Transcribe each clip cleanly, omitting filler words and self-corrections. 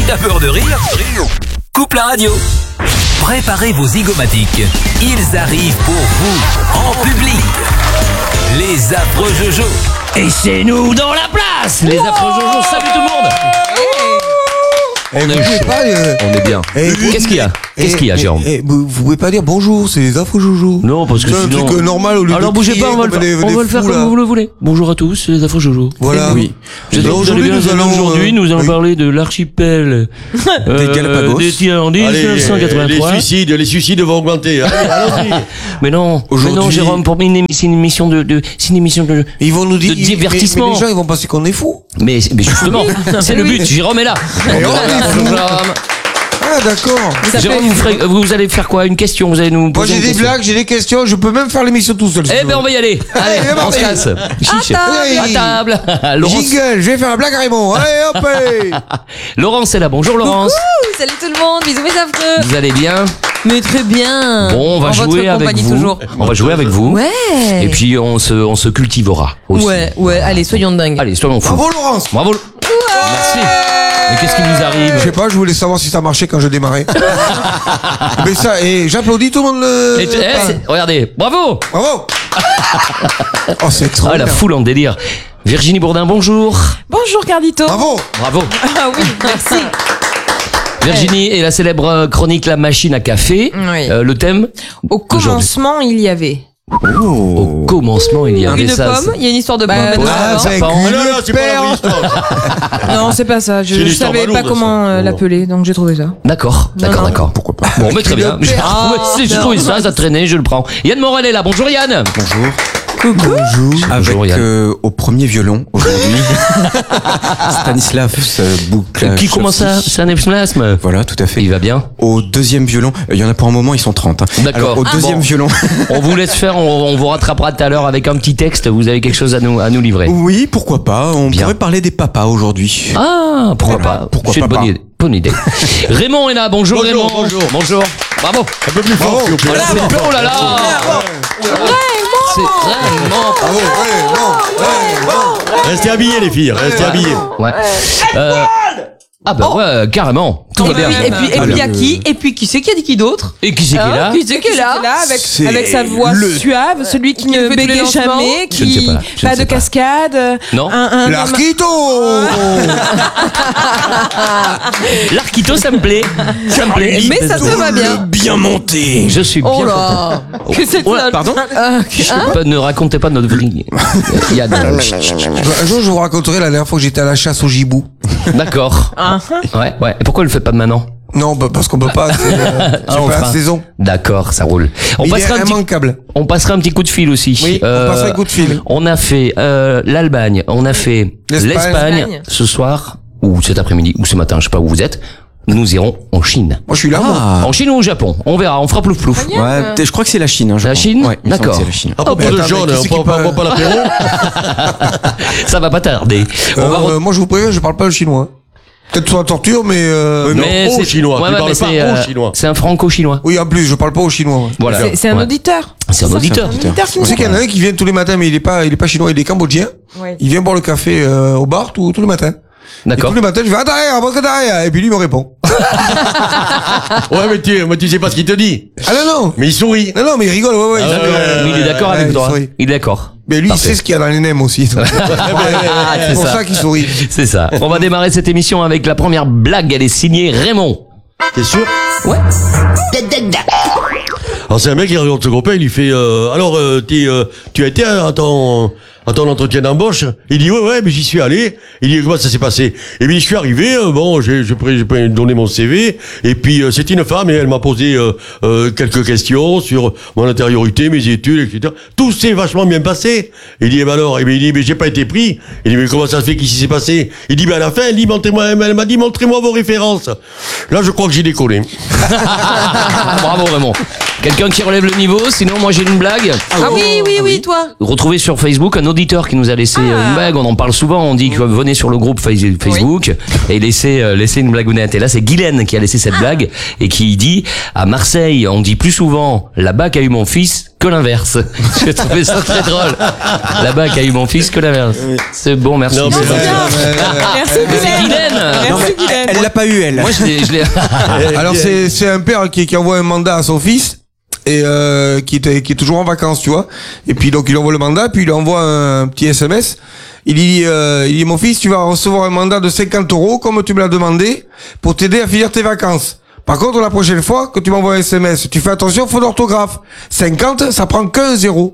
T'as peur de rire? Coupe la radio. Préparez vos zygomatiques. Ils arrivent pour vous, en public. Les affreux Jojo. Et c'est nous dans la place. Les affreux Jojo, salut tout le monde. On est bien. Qu'est-ce qu'il y a? Qu'est-ce qu'il y a, Jérôme? Vous pouvez pas dire bonjour, c'est les affreux Jojo. Non, parce que c'est sinon... un truc normal au lieu Alors de bougez crier pas, on va le faire fous, comme là. vous le voulez. Bonjour à tous, c'est les affreux Jojo. Voilà. Oui. Aujourd'hui, nous allons oui. parler de l'archipel Des Galapagos. des Tyrandis, Allez, 1983. les suicides vont augmenter. Allez, allons-y. Mais non, Jérôme, pour c'est une émission de Ils vont nous dire. de divertissement. Mais les gens, ils vont penser qu'on est fous. Mais justement, c'est le but. Jérôme est là. on est fous. Jérôme. Ah, d'accord. Jérôme, vous allez faire quoi? Une question? Vous allez nous Moi, poser j'ai une des question. blagues, j'ai des questions, je peux même faire l'émission tout seul. si Eh tu ben, veux. on va y aller. Allez, Allez, on se allez. casse. Chiche. Allez. À table. Laurence. Jingle, je vais faire la blague à Raymond. Allez, hop. hey. Laurence est là. Bonjour, Laurence. Coucou, salut tout le monde, bisous mes affreux. Vous allez bien? Mais très bien. Bon, on va En jouer votre avec compagnie vous. toujours. On va jouer avec vous. Ouais. Et puis, on se cultivera aussi. Ouais, allez, soyons dingues. Allez, soyons fous. Bravo, Laurence. Bravo. Merci. Mais qu'est-ce qui nous arrive? Je sais pas, je voulais savoir si ça marchait quand je démarrais. Mais ça, et j'applaudis tout le monde le. Regardez. Bravo. Bravo. Oh, c'est trop. Ah, la foule en délire. Virginie Bourdin, bonjour. Bonjour Cardito. Bravo. Bravo. Ah oui, merci. Virginie et la célèbre chronique La Machine à café. Oui. Le thème? Au commencement, il y avait Au commencement, il y avait une ça. pomme, il y a une histoire de pomme. Ah, dedans. c'est Pas en- une Non, c'est pas la vraie histoire. Non, c'est pas ça. C'est Je une histoire savais pas balourde, comment ça. l'appeler, donc j'ai trouvé ça. D'accord, Non. d'accord. Pourquoi pas. Bon, mais très bien. J'ai trouvé ça traînait, je le prends. Yann Morel est là. Bonjour Yann. Bonjour. Bonjour, Avec Yann. au premier violon aujourd'hui Stanislas Boucla. Qui commence à c'est un epslasme. Voilà, tout à fait. Il va bien. Au deuxième violon, il y en a pour un moment, ils sont 30. Hein. D'accord. Alors, au deuxième bon. violon. On vous laisse faire, on vous rattrapera tout à l'heure avec un petit texte. Vous avez quelque chose à nous livrer. Oui, pourquoi pas. On Bien. pourrait parler des papas aujourd'hui. Ah, pourquoi pas. Pourquoi C'est une pas. bonne idée. Raymond est là. Bonjour, Bonjour, Raymond. bonjour. Bonjour. Bravo. Un peu plus fort, s'il vous plaît. Voilà, c'est oh là là. C'est Raymond. Bravo. Restez habillés, les filles, restez habillés. Ouais. Ah bah ouais, carrément. Tout va bien. Et puis il y a qui? Et puis qui c'est qui a dit qui d'autre? Et qui c'est qui est là? Qui c'est qui est là C'est avec sa voix suave, celui qui ne fait tous les bégaye lancements. jamais, Je ne sais qui pas, je ne pas sais de pas. cascade. Non. L'arquito. L'arquito, ça me plaît. Ça me plaît. Mais ça te va bien. Bien monté. Je suis bien Oh content. là. Que c'est Ouais, ça? Pardon Ne racontez pas notre vrille. Yann. Un jour, je vous raconterai la dernière fois que j'étais à la chasse au gibou. D'accord. Ouais. Et pourquoi le faites pas maintenant? Non, bah, parce qu'on peut pas. C'est on pas fera. la saison. D'accord, ça roule. Il est immanquable. On passera un petit coup de fil aussi. Oui, on passera un coup de fil. On a fait l'Allemagne, on a fait l'Espagne L'Espagne. ce soir ou cet après-midi ou ce matin, je sais pas où vous êtes. Nous irons en Chine. Moi, je suis là, moi. En Chine ou au Japon, on verra, on fera plouf plouf. Ouais, je crois que c'est la Chine. Hein, je La crois. Chine Ouais, il me semble D'accord. que c'est la Chine. À propos de attends, jaune, mais qui c'est on qui prend pas l'apéro. Ça va pas tarder. On va Moi, je vous préviens, je parle pas le chinois. Peut-être sur la torture, mais mais au c'est chinois, tu mais parles c'est, pas au chinois. C'est un franco-chinois. oui, en plus, je parle pas au chinois. Ouais. Voilà. C'est un Ouais. auditeur. C'est un auditeur. On sait qu'il y en a un qui vient tous les matins, mais il est pas chinois, il est cambodgien. Ouais. Il vient boire le café au bar tous les matins. Et D'accord. tous les matins, je vais derrière. Et puis lui, il me répond. Ouais, mais tu sais pas ce qu'il te dit. Ah non. Mais il sourit. Non, mais il rigole, ouais. Ah, il- ouais. Mais il est d'accord avec il toi. sourit. Il est d'accord. Mais lui, il Parfait. sait ce qu'il y a dans les nems aussi. donc. C'est pour ça qu'il sourit. C'est ça. On va démarrer cette émission avec la première blague. Elle est signée Raymond. T'es sûr? Ouais. Alors c'est un mec qui regarde son copain, il lui fait alors tu as été à ton entretien d'embauche? Il dit ouais mais j'y suis allé. Il dit comment ça s'est passé? Et puis je suis arrivé, bon j'ai donné mon CV et puis c'est une femme et elle m'a posé quelques questions sur mon intériorité, mes études, etc. Tout s'est vachement bien passé. Il dit alors, il dit mais j'ai pas été pris. Il dit mais comment ça se fait qu'est-ce qui s'est passé? Il dit à la fin elle m'a dit montrez-moi vos références. Là je crois que j'ai décollé. Bravo Raymond. Quelqu'un qui relève le niveau, sinon moi j'ai une blague. Ah oui, toi. Retrouvez sur Facebook un auditeur qui nous a laissé une blague, on en parle souvent, on dit que venez sur le groupe Facebook et laissez une blagounette. Et là c'est Guylaine qui a laissé cette blague et qui dit à Marseille, on dit plus souvent la BAC a eu mon fils que que l'inverse. J'ai trouvé ça très drôle. La BAC a eu mon fils que l'inverse. C'est bon, merci. Non, mais- Non, c'est bien. Merci C'est Guylaine. Guylaine. Non, mais elle l'a pas eu, elle. Moi, je l'ai. Alors c'est un père qui envoie un mandat à son fils et qui est toujours en vacances, tu vois. Et puis donc il envoie le mandat, puis il lui envoie un petit SMS. Il dit mon fils, tu vas recevoir un mandat de 50 € comme tu me l'as demandé pour t'aider à finir tes vacances. Par contre, la prochaine fois que tu m'envoies un SMS, tu fais attention, faute d'orthographe. 50, ça prend qu'un 0.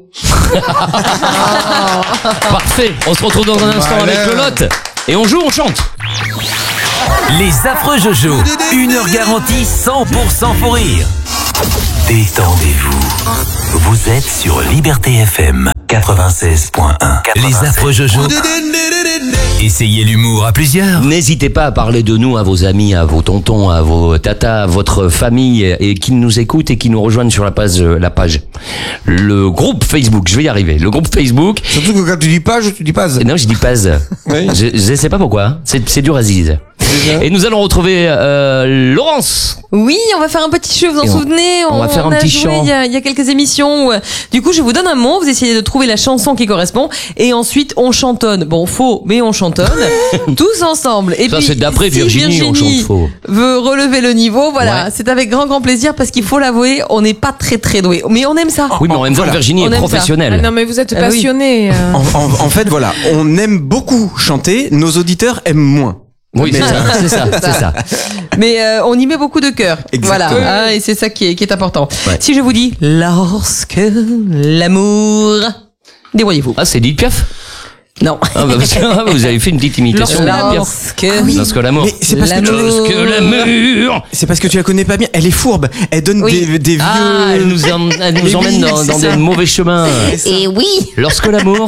Parfait. On se retrouve dans un instant Malin. avec Lolotte. Et on joue, on chante. Les affreux Jojo. 1 heure garantie 100% pour rire. Détendez-vous. Vous êtes sur Liberté FM 96.1. Les affreux Jojo. Essayez l'humour à plusieurs. N'hésitez pas à parler de nous à vos amis, à vos tontons, à vos tatas, à votre famille et qu'ils nous écoutent et qui nous rejoignent sur la page. Le groupe Facebook, je vais y arriver. Le groupe Facebook. Surtout que quand tu dis page, tu dis pas. Non, je dis pas. Oui. Je sais pas pourquoi. Hein. C'est dur à zise. Et nous allons retrouver Laurence. Oui, on va faire un petit jeu, vous en Et on- souvenez on va faire un a petit joué chant. il y a quelques émissions. Du coup, je vous donne un mot, vous essayez de trouver la chanson qui correspond, et ensuite on chantonne. Bon, faux, mais on chantonne tous ensemble. Et Ça, puis, c'est d'après si Virginie, on chante faux. veut relever le niveau, voilà, Ouais. c'est avec grand plaisir parce qu'il faut l'avouer, on n'est pas très doué, mais on aime ça. Oui, mais en même temps, Virginie On est aime ça. professionnelle. Ah non, mais vous êtes Ah oui. passionné. En fait, voilà, on aime beaucoup chanter, nos auditeurs aiment moins. Oui, c'est ça, c'est ça. Mais on y met beaucoup de cœur. Exactement. Voilà, hein, et c'est ça qui est important. Ouais. Si je vous dis lorsque l'amour, débrouillez-vous. Ah, c'est Edith Piaf. Non. Ah, bah, parce que vous avez fait une petite imitation d'Edith Piaf. Lorsque Lorsque l'amour. Mais c'est parce que tu, L'amour. Lorsque l'amour. c'est parce que tu la connais pas bien. Elle est fourbe. Elle donne Oui. des vieux. Ah, elle nous emmène dans c'est des ça. mauvais chemins. Et oui, Lorsque l'amour.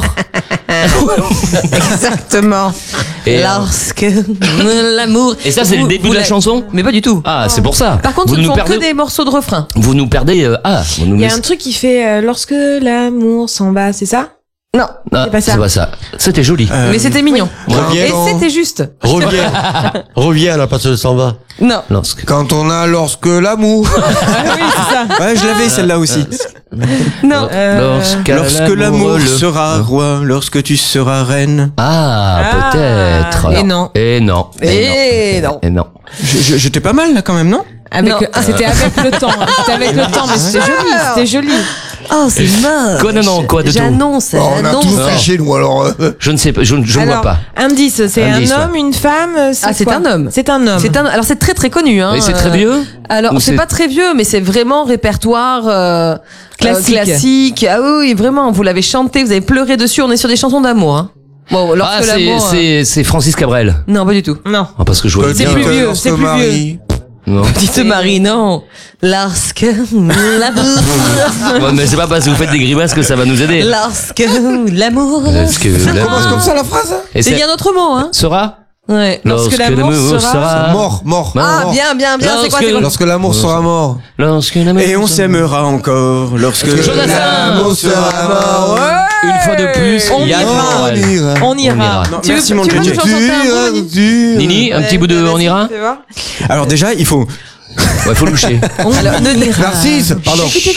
exactement. Et, Lorsque l'amour. et ça, c'est le Vous- début vous de la la- chanson. Mais pas du tout. Ah, c'est pour ça. Par contre, vous ce ne nous sont perdez. que des morceaux de refrain. Vous nous perdez. Vous nous Il y a laissez- un truc qui fait lorsque l'amour s'en va, c'est ça? Non. Ah, c'est pas ça. c'est pas ça. C'était joli. Mais c'était mignon. Reviens. Et c'était juste. Reviens, là, parce que ça s'en va. Non. Lorsque. Quand on a lorsque l'amour. Ouais, je l'avais celle-là aussi. Non. Lorsque l'amour sera roi, lorsque tu seras reine. Ah, Ah, peut-être. et non. Et non. Et non. Et non. J'étais pas mal là quand même, non? Non. C'était avec le temps. C'était avec le temps, mais c'était joli. C'était joli. Oh, c'est moche. Quoi, non, quoi de tout J'annonce, Oh, on a tout j'annonce. triché nous alors. Je ne sais pas. Je ne vois Alors, pas. indice, c'est Indice, un homme, une femme. Ah, c'est quoi un homme. C'est un homme. Alors c'est très connu. Hein, Et c'est très vieux. Alors Ou c'est c'est- pas très vieux, mais c'est vraiment répertoire Classique. classique. Ah oui, vraiment, vous l'avez chanté, vous avez pleuré dessus. On est sur des chansons d'amour. Hein. Bon, lorsque Ah, l'amour. c'est Francis Cabrel. Non, pas du tout. Non. Ah, parce que je vois C'est bien. plus vieux, Lorsque c'est plus Marie. Non. Dites Marie, non. Lorsque l'amour. Ouais, mais c'est pas parce que vous faites des grimaces que ça va nous aider. Lorsque l'amour. Parce que Ça l'amour- commence comme ça la phrase. Et C'est bien d'autres mots, hein. sera. Ouais. Lorsque l'amour sera- Mort. Ah, Mort. bien. C'est quoi, c'est quoi Lorsque l'amour sera mort. Lorsque l'amour. Et on s'aimera encore lorsque Jonathan. L'amour sera mort. Une fois de plus, On Yann ira. Morel. On ira. ira. Non, Tu veux, merci, mon tu veux Dieu. que j'en chante un mot, Nini Nini, un petit bout de On ira. Fais voir. Alors déjà, il faut. Ouais, faut loucher. Alors, ne- Narcisse, pardon.